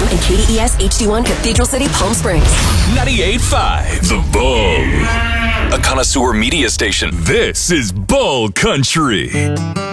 and KDES HD1 Cathedral City, Palm Springs. 98.5 The Bull. A connoisseur media station. This is Bull Country.